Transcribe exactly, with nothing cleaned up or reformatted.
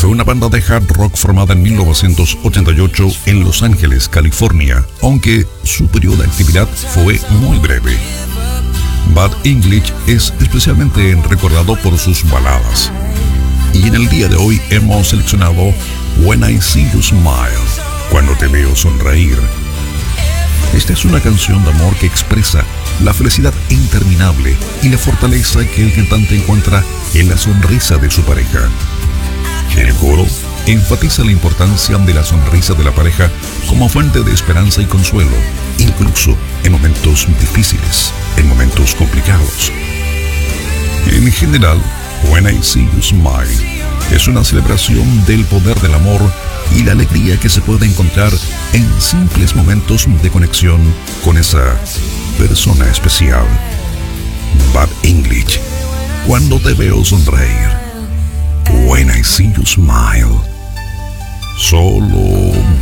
fue una banda de hard rock formada en mil novecientos ochenta y ocho en Los Ángeles, California, aunque su periodo de actividad fue muy breve. Bad English es especialmente recordado por sus baladas. Y en el día de hoy hemos seleccionado When I See You Smile, Cuando te veo sonreír. Esta es una canción de amor que expresa la felicidad interminable y la fortaleza que el cantante encuentra en la sonrisa de su pareja. El coro enfatiza la importancia de la sonrisa de la pareja como fuente de esperanza y consuelo, incluso en momentos difíciles, en momentos complicados. En general, When I See You Smile es una celebración del poder del amor y la alegría que se puede encontrar en simples momentos de conexión con esa persona especial. Bad English, Cuando te veo sonreír. When I See You Smile. Solo